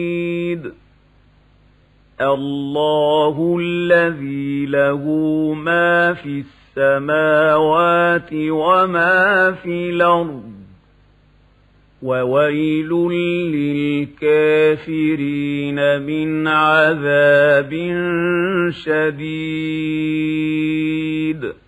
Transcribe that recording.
الله الذي له ما في السماوات وما في الأرض وويل للكافرين من عذاب شديد.